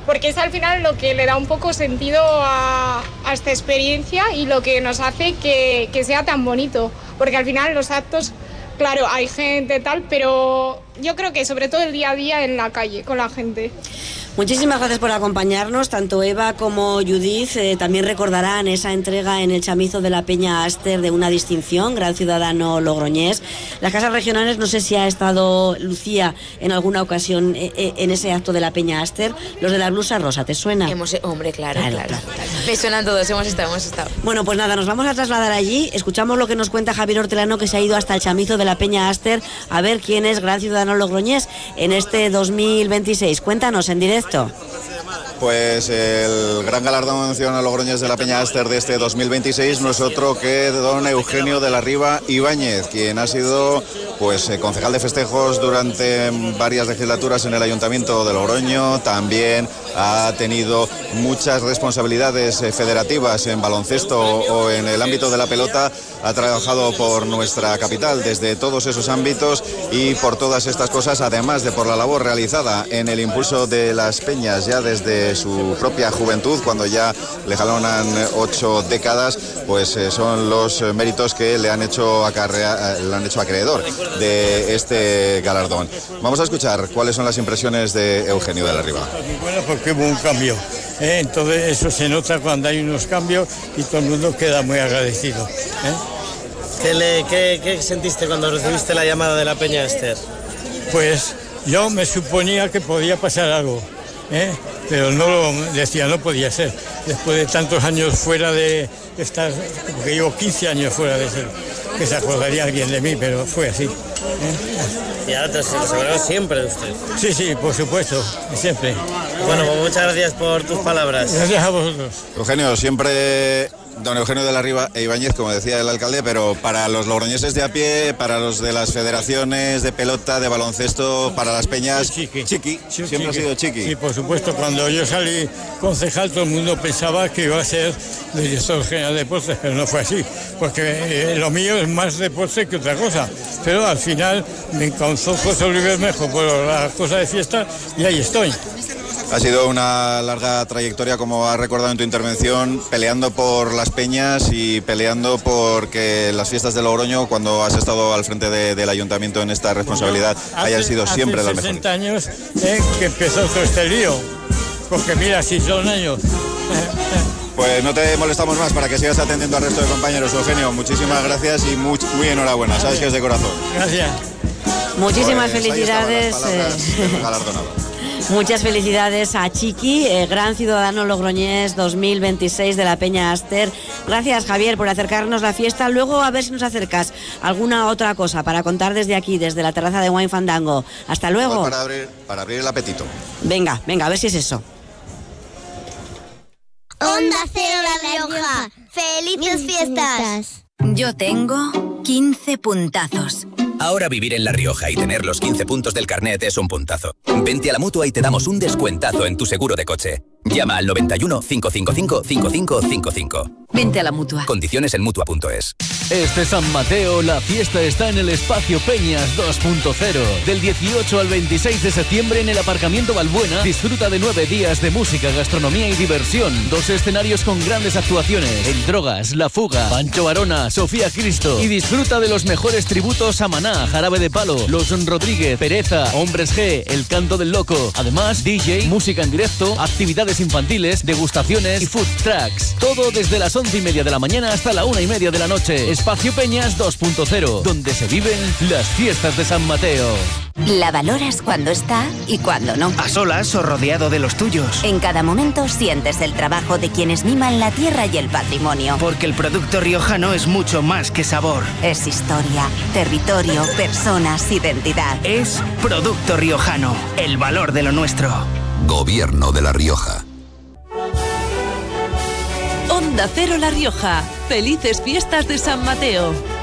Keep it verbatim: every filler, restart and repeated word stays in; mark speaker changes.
Speaker 1: porque es al final lo que le da un poco sentido a, a esta experiencia y lo que nos hace que, que sea tan bonito, porque al final los actos, claro, hay gente tal, pero yo creo que sobre todo el día a día en la calle, con la gente.
Speaker 2: Muchísimas gracias por acompañarnos, tanto Eva como Judith. Eh, también recordarán esa entrega en el chamizo de la Peña Aster de una distinción, Gran Ciudadano Logroñés. Las casas regionales, no sé si ha estado Lucía en alguna ocasión eh, eh, en ese acto de la Peña Aster. Los de la blusa rosa, ¿te suena?
Speaker 3: Hemos, hombre, claro, claro.
Speaker 2: claro,
Speaker 3: claro. claro. Me suenan todos, hemos estado, hemos estado.
Speaker 2: Bueno, pues nada, nos vamos a trasladar allí. Escuchamos lo que nos cuenta Javier Hortelano, que se ha ido hasta el chamizo de la Peña Aster a ver quién es Gran Ciudadano Logroñés en este dos mil veintiséis. Cuéntanos en directo.
Speaker 4: Pues el gran galardón ciudadano Logroñés de la Peña Aster de este dos mil veintiséis no es otro que don Eugenio de la Riva Ibáñez, quien ha sido pues concejal de festejos durante varias legislaturas en el Ayuntamiento de Logroño. También ha tenido muchas responsabilidades federativas en baloncesto o en el ámbito de la pelota. Ha trabajado por nuestra capital desde todos esos ámbitos y por todas estas cosas, además de por la labor realizada en el impulso de las peñas ya desde su propia juventud, cuando ya le jalonan ocho décadas, pues eh, son los méritos que le han hecho acarrea, le han hecho acreedor de este galardón. Vamos a escuchar cuáles son las impresiones de Eugenio de la Riva.
Speaker 5: Bueno, porque hubo un cambio, ¿eh? Entonces eso se nota cuando hay unos cambios y todo el mundo queda muy agradecido, ¿eh?
Speaker 6: ¿Qué, le, qué, ¿Qué sentiste cuando recibiste la llamada de la Peña Aster?
Speaker 5: Pues yo me suponía que podía pasar algo, ¿eh? Pero no lo decía, no podía ser. Después de tantos años fuera de estar, porque llevo quince años fuera de ser, que se acordaría alguien de mí, pero fue así, ¿eh?
Speaker 6: Y ahora te aseguramos siempre de usted.
Speaker 5: Sí, sí, por supuesto, siempre.
Speaker 6: Bueno, pues muchas gracias por tus palabras.
Speaker 5: Gracias a vosotros.
Speaker 4: Eugenio, siempre don Eugenio de la Riva e Ibáñez, como decía el alcalde, pero para los logroñeses de a pie, para los de las federaciones de pelota, de baloncesto, para las peñas,
Speaker 5: chiqui.
Speaker 4: Chiqui,
Speaker 5: Sí,
Speaker 4: siempre
Speaker 5: chiqui.
Speaker 4: ha sido chiqui.
Speaker 5: Sí, por supuesto, cuando yo salí concejal todo el mundo pensaba que iba a ser director general de deportes, pero no fue así, porque eh, lo mío es más deporte que otra cosa, pero al final me encauzó José Luis Bermejo por la cosa de fiesta y ahí estoy.
Speaker 4: Ha sido una larga trayectoria, como has recordado en tu intervención, peleando por las peñas y peleando por que las fiestas de Logroño, cuando has estado al frente de, del ayuntamiento en esta responsabilidad,
Speaker 5: hace,
Speaker 4: hayan sido siempre las mejores.
Speaker 5: Hace sesenta años eh, que empezó todo este lío, porque mira, si son años.
Speaker 4: Pues no te molestamos más para que sigas atendiendo al resto de compañeros. Eugenio, muchísimas gracias y muy, muy enhorabuena, sabes que es de corazón.
Speaker 5: Gracias.
Speaker 2: Muchísimas
Speaker 4: pues
Speaker 2: felicidades. Muchas felicidades a Chiqui, eh, Gran Ciudadano Logroñés dos mil veintiséis de la Peña Aster. Gracias, Javier, por acercarnos la fiesta. Luego a ver si nos acercas alguna otra cosa para contar desde aquí, desde la terraza de Wine Fandango. Hasta luego.
Speaker 4: Pues para abrir, para abrir el apetito.
Speaker 2: Venga, venga, a ver si es eso.
Speaker 7: Onda Cero La Rioja. ¡Felices fiestas!
Speaker 8: Yo tengo quince puntazos.
Speaker 9: Ahora vivir en La Rioja y tener los quince puntos del carnet es un puntazo. Vente a la Mutua y te damos un descuentazo en tu seguro de coche. Llama al noventa y uno, cinco cinco cinco, cinco cinco cinco cinco.
Speaker 8: Vente a la Mutua.
Speaker 9: Condiciones en Mutua punto es.
Speaker 10: Este San Mateo la fiesta está en el Espacio Peñas dos punto cero. Del dieciocho al veintiséis de septiembre en el Aparcamiento Balbuena disfruta de nueve días de música, gastronomía y diversión. Dos escenarios con grandes actuaciones. En Drogas, La Fuga, Pancho Varona, Sofía Cristo. Y disfruta de los mejores tributos a Maná, Jarabe de Palo, Los Rodríguez, Pereza, Hombres G, El Canto del Loco. Además, D J, música en directo, actividades infantiles, degustaciones y food trucks. Todo desde las once y media de la mañana hasta la una y media de la noche. Espacio Peñas dos punto cero, donde se viven las fiestas de San Mateo.
Speaker 8: La valoras cuando está y cuando no.
Speaker 11: A solas o rodeado de los tuyos.
Speaker 8: En cada momento sientes el trabajo de quienes miman la tierra y el patrimonio.
Speaker 11: Porque el producto riojano es mucho más que sabor.
Speaker 8: Es historia, territorio, personas, identidad.
Speaker 11: Es Producto Riojano, el valor de lo nuestro.
Speaker 12: Gobierno de La Rioja.
Speaker 13: Onda Cero La Rioja. Felices fiestas de San Mateo.